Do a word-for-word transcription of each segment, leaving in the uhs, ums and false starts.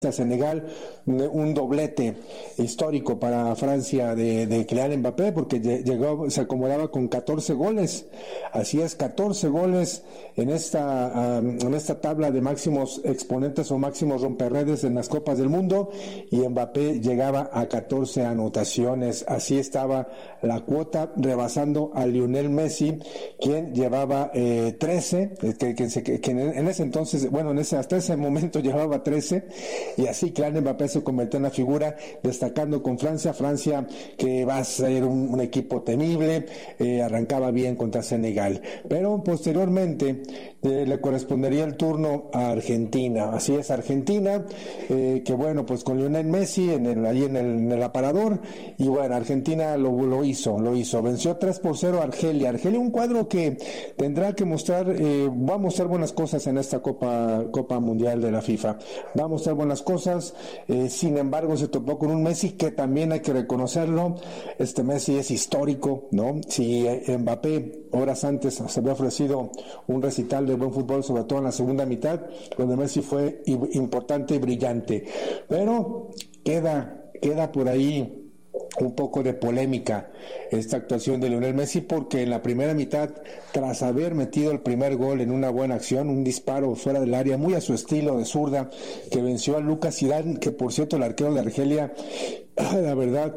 a Senegal, un doblete histórico para Francia de, de Kylian Mbappé, porque llegó, se acomodaba con catorce goles, así es, catorce goles en esta, um, en esta tabla de máximos exponentes o máximos romperredes en las Copas del Mundo, y Mbappé llegaba a catorce anotaciones, así estaba la cuota, rebasando a Lionel Messi, quien llevaba eh, trece, que, que, que, que en ese entonces, bueno, en ese, hasta ese momento llevaba trece, y así Kylian Mbappé se convirtió en la figura, destacando con Francia, Francia que va a ser un, un equipo temible, eh, arrancaba bien contra Senegal, pero posteriormente eh, le correspondería el turno a Argentina, así es, Argentina, eh, que bueno, pues con Lionel Messi en el, ahí en el, en el aparador, y bueno, Argentina lo, lo hizo, lo hizo, venció tres por cero a Argelia, Argelia un cuadro que tendrá que mostrar, eh, va a mostrar buenas cosas en esta Copa, Copa Mundial de la FIFA, va a mostrar buenas cosas, eh, sin embargo se topó con un Messi que también hay que reconocerlo, este Messi es histórico, ¿no? Si eh, Mbappé horas antes se había ofrecido un recital de buen fútbol, sobre todo en la segunda mitad, donde Messi fue importante y brillante, pero queda, queda por ahí un poco de polémica esta actuación de Lionel Messi, porque en la primera mitad, tras haber metido el primer gol en una buena acción, un disparo fuera del área, muy a su estilo de zurda, que venció a Lucas Zidane, que por cierto el arquero de Argelia, la verdad,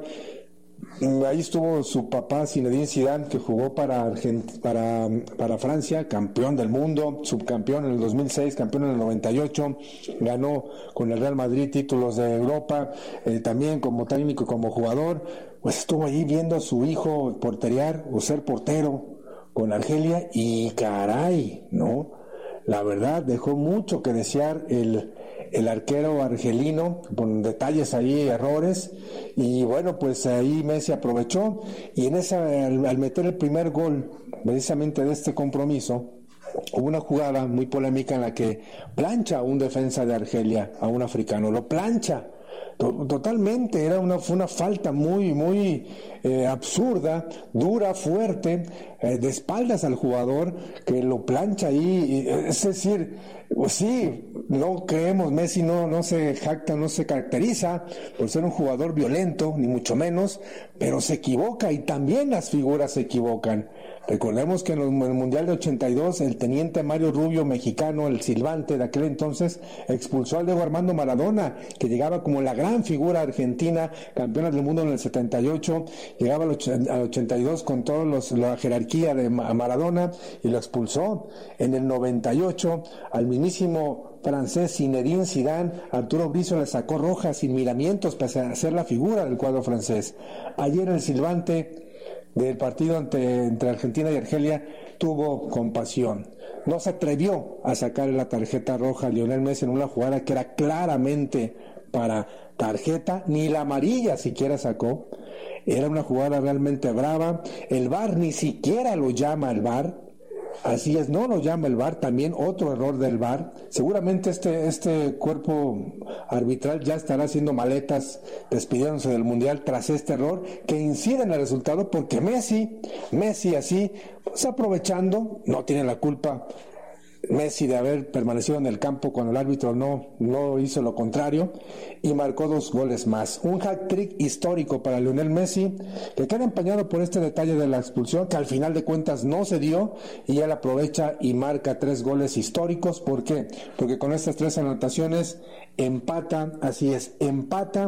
ahí estuvo su papá Zinedine Zidane, que jugó para, Argent- para, para Francia, campeón del mundo, subcampeón en el dos mil seis, campeón en el noventa y ocho, ganó con el Real Madrid títulos de Europa, eh, también como técnico y como jugador, pues estuvo allí viendo a su hijo porterear o ser portero con Argelia, y caray, ¿no? La verdad dejó mucho que desear el el arquero argelino, con detalles ahí, errores, y bueno, pues ahí Messi aprovechó, y en esa, al, al meter el primer gol, precisamente de este compromiso, hubo una jugada muy polémica en la que plancha a un defensa de Argelia, a un africano, lo plancha, totalmente, era una, fue una falta muy, muy eh, absurda, dura, fuerte, eh, de espaldas al jugador, que lo plancha ahí, es decir, pues sí, no creemos, Messi no, no se jacta, no se caracteriza por ser un jugador violento, ni mucho menos, pero se equivoca, y también las figuras se equivocan. Recordemos que en el Mundial de ochenta y dos, el teniente Mario Rubio, mexicano, el silbante de aquel entonces, expulsó al Diego Armando Maradona, que llegaba como la gran figura argentina, campeona del mundo en el setenta y ocho, llegaba al ochenta y dos con toda la jerarquía de Maradona, y lo expulsó. En el noventa y ocho, al mismísimo francés Zinedine Zidane, Arturo Brizo le sacó roja sin miramientos pese a ser la figura del cuadro francés. Ayer el silbante del partido entre, entre Argentina y Argelia tuvo compasión, no se atrevió a sacar la tarjeta roja a Lionel Messi en una jugada que era claramente para tarjeta, ni la amarilla siquiera sacó, era una jugada realmente brava, el V A R ni siquiera lo llama el V A R, así es, no lo llama el V A R, también otro error del V A R. Seguramente este, este cuerpo arbitral ya estará haciendo maletas, despidiéndose del Mundial tras este error que incide en el resultado, porque Messi, Messi así, pues aprovechando, no tiene la culpa Messi de haber permanecido en el campo cuando el árbitro no, no hizo lo contrario, y marcó dos goles más. Un hat-trick histórico para Lionel Messi, que queda empañado por este detalle de la expulsión, que al final de cuentas no se dio, y él aprovecha y marca tres goles históricos. ¿Por qué? Porque con estas tres anotaciones empata, así es, empata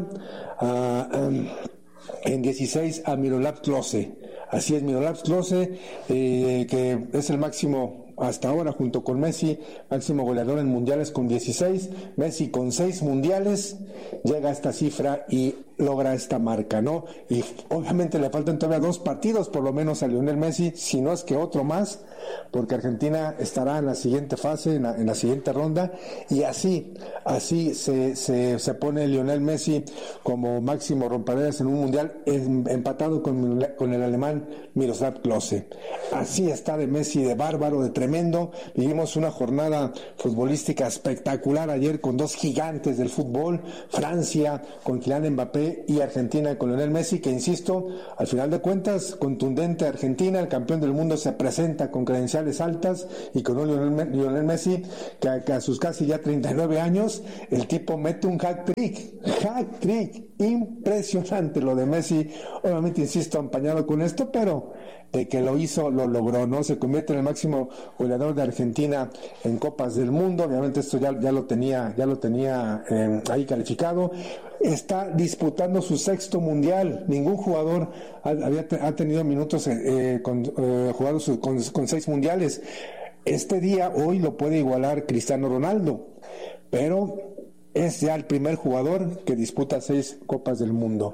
uh, um, en dieciséis a Miroslav Klose. Así es, Miroslav Klose, eh, que es el máximo hasta ahora junto con Messi, máximo goleador en mundiales con dieciséis, Messi con seis mundiales, llega a esta cifra y logra esta marca, ¿no? Y obviamente le faltan todavía dos partidos por lo menos a Lionel Messi, si no es que otro más, porque Argentina estará en la siguiente fase, en la, en la siguiente ronda, y así, así se, se, se pone Lionel Messi como máximo romperedes en un mundial, en, empatado con, con el alemán Miroslav Klose. Así está de Messi, de bárbaro, de tremendo. Vivimos una jornada futbolística espectacular ayer con dos gigantes del fútbol, Francia con Kylian Mbappé y Argentina con Lionel Messi, que insisto, al final de cuentas, contundente Argentina, el campeón del mundo, se presenta con credenciales credenciales altas, y con un Lionel, Lionel Messi que a, que a sus casi ya treinta y nueve años el tipo mete un hat-trick, hat-trick, impresionante lo de Messi. Obviamente, insisto, empañado con esto, pero de que lo hizo, lo logró, ¿no? Se convierte en el máximo goleador de Argentina en Copas del Mundo. Obviamente esto ya, ya lo tenía, ya lo tenía eh, ahí calificado. Está disputando su sexto mundial. Ningún jugador ha, había, ha tenido minutos eh, con, eh, jugados con, con seis mundiales. Este día, hoy, lo puede igualar Cristiano Ronaldo, pero es ya el primer jugador que disputa seis Copas del Mundo.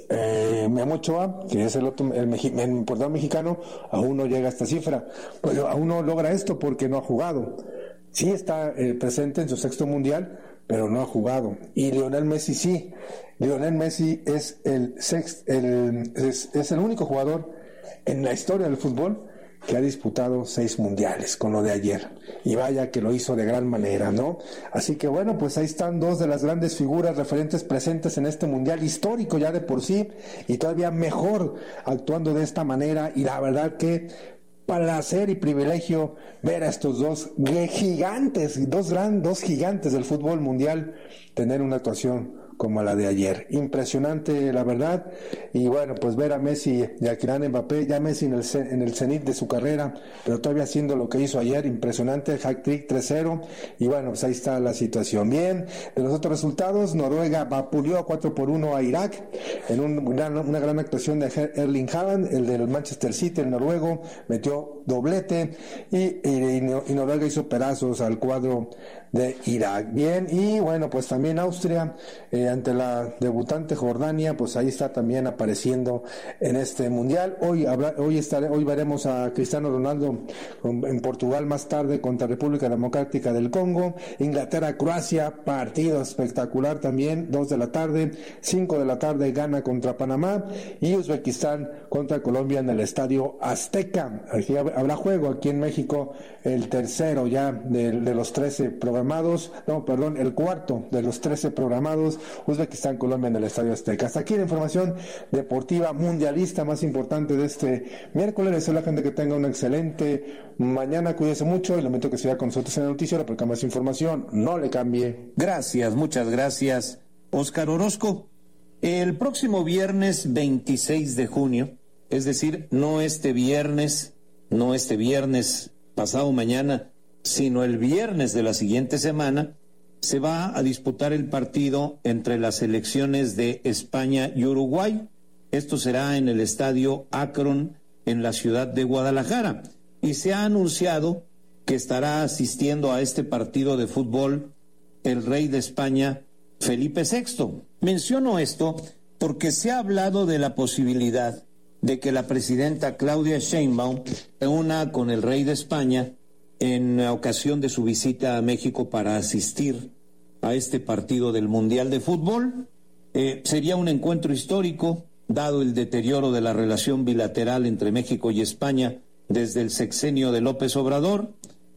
Eh, Memo Ochoa, que es el otro, el, el, el portero mexicano, aún no llega a esta cifra, pero aún no logra esto porque no ha jugado. Sí está eh, presente en su sexto mundial, pero no ha jugado. Y Lionel Messi sí. Lionel Messi es el sext, el, es, es el único jugador en la historia del fútbol que ha disputado seis mundiales, con lo de ayer, y vaya que lo hizo de gran manera, ¿no? Así que bueno, pues ahí están dos de las grandes figuras referentes presentes en este mundial histórico ya de por sí, y todavía mejor actuando de esta manera, y la verdad que placer y privilegio ver a estos dos gigantes, dos gran, dos gigantes del fútbol mundial tener una actuación como la de ayer. Impresionante, la verdad. Y bueno, pues ver a Messi y a Kylian Mbappé, ya Messi en el, en el cenit de su carrera, pero todavía haciendo lo que hizo ayer, impresionante, hat-trick tres cero, y bueno, pues ahí está la situación. Bien, de los otros resultados, Noruega vapuleó a cuatro por uno a Irak, en un gran, una gran actuación de Erling Haaland, el del Manchester City, el noruego, metió doblete, y, y, y Noruega hizo pedazos al cuadro de Irak. Bien, y bueno, pues también Austria, eh, ante la debutante Jordania, pues ahí está también apareciendo en este mundial. Hoy habrá, hoy estaré, hoy veremos a Cristiano Ronaldo en Portugal más tarde contra República Democrática del Congo. Inglaterra, Croacia, partido espectacular también, dos de la tarde, cinco de la tarde Ghana contra Panamá, y Uzbekistán contra Colombia en el Estadio Azteca. Aquí habrá juego aquí en México, el tercero ya de, de los trece programados, no, perdón, el cuarto de los trece programados, Uzbekistán, Colombia en el Estadio Azteca. Hasta aquí la información deportiva mundialista más importante de este miércoles. Les deseo a la gente que tenga una excelente mañana, cuídese mucho, y le meto que siga con nosotros en la noticia, porque más información, no le cambie. Gracias, muchas gracias, Óscar Orozco. El próximo viernes veintiséis de junio, es decir, no este viernes, no este viernes pasado mañana, sino el viernes de la siguiente semana, se va a disputar el partido entre las selecciones de España y Uruguay. Esto será en el Estadio Akron, en la ciudad de Guadalajara. Y se ha anunciado que estará asistiendo a este partido de fútbol el rey de España, Felipe sexto. Menciono esto porque se ha hablado de la posibilidad de que la presidenta Claudia Sheinbaum se una con el rey de España en ocasión de su visita a México para asistir a este partido del Mundial de Fútbol. Eh, sería un encuentro histórico, dado el deterioro de la relación bilateral entre México y España desde el sexenio de López Obrador.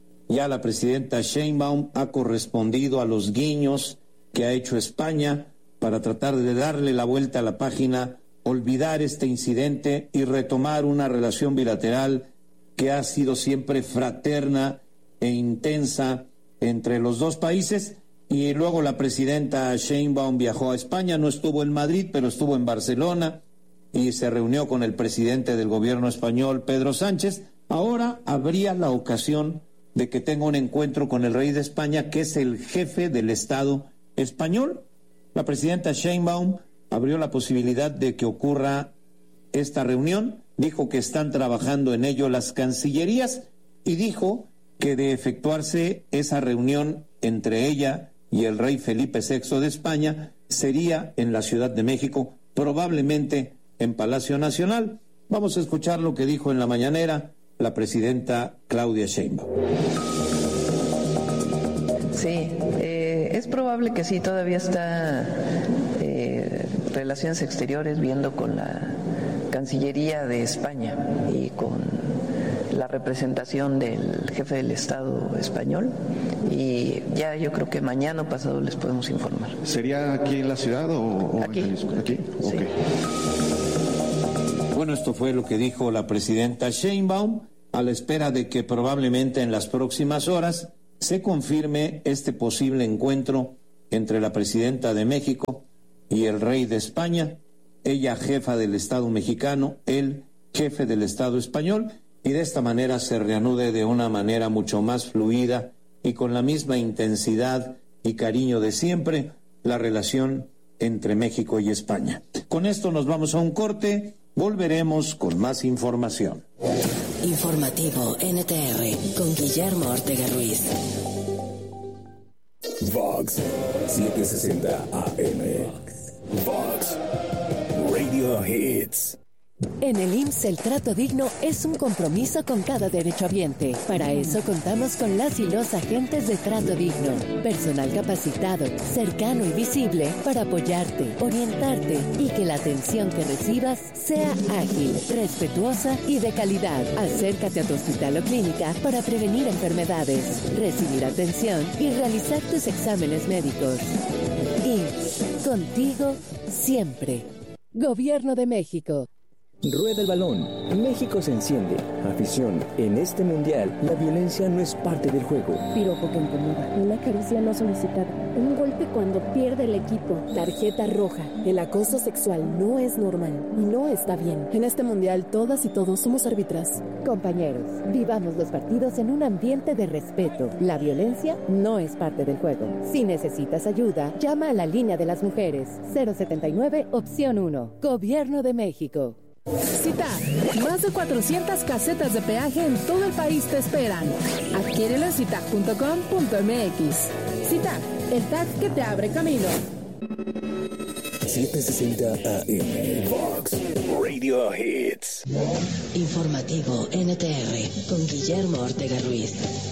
Ya la presidenta Sheinbaum ha correspondido a los guiños que ha hecho España para tratar de darle la vuelta a la página, olvidar este incidente y retomar una relación bilateral que ha sido siempre fraterna e intensa entre los dos países. Y luego la presidenta Sheinbaum viajó a España, no estuvo en Madrid, pero estuvo en Barcelona y se reunió con el presidente del gobierno español, Pedro Sánchez. Ahora habría la ocasión de que tenga un encuentro con el rey de España, que es el jefe del Estado español. La presidenta Sheinbaum abrió la posibilidad de que ocurra esta reunión, dijo que están trabajando en ello las cancillerías y dijo que de efectuarse esa reunión entre ella y el rey Felipe sexto de España, sería en la Ciudad de México, probablemente en Palacio Nacional. Vamos a escuchar lo que dijo en la mañanera la presidenta Claudia Sheinbaum. Sí, eh, es probable que sí, todavía está eh, Relaciones Exteriores viendo con la Cancillería de España y con la representación del jefe del Estado español, y ya yo creo que mañana o pasado les podemos informar. ¿Sería aquí en la ciudad o, o aquí? En ¿Aquí? Sí. Okay. Bueno, esto fue lo que dijo la presidenta Sheinbaum a la espera de que probablemente en las próximas horas se confirme este posible encuentro entre la presidenta de México y el rey de España, ella jefa del Estado mexicano, él jefe del Estado español, y de esta manera se reanude de una manera mucho más fluida y con la misma intensidad y cariño de siempre la relación entre México y España. Con esto nos vamos a un corte, volveremos con más información. Informativo N T R con Guillermo Ortega Ruiz. Vox setecientos sesenta A M. Vox Radio Hits. En el I M S S el trato digno es un compromiso con cada derechohabiente. Para eso contamos con las y los agentes de trato digno. Personal capacitado, cercano y visible para apoyarte, orientarte y que la atención que recibas sea ágil, respetuosa y de calidad. Acércate a tu hospital o clínica para prevenir enfermedades, recibir atención y realizar tus exámenes médicos. I M S S, contigo siempre. Gobierno de México. Rueda el balón. México se enciende. Afición. En este mundial, la violencia no es parte del juego. Piropo que incomoda. Una caricia no solicitada. Un golpe cuando pierde el equipo. Tarjeta roja. El acoso sexual no es normal y no está bien. En este mundial, todas y todos somos árbitras. Compañeros, vivamos los partidos en un ambiente de respeto. La violencia no es parte del juego. Si necesitas ayuda, llama a la línea de las mujeres. cero setenta y nueve, opción uno. Gobierno de México. CITAG, más de cuatrocientas casetas de peaje en todo el país te esperan. Adquiérelo en citag punto com punto m x. CITAG, el tag que te abre camino. setecientos sesenta A M. Vox Radio Hits. Informativo N T R con Guillermo Ortega Ruiz.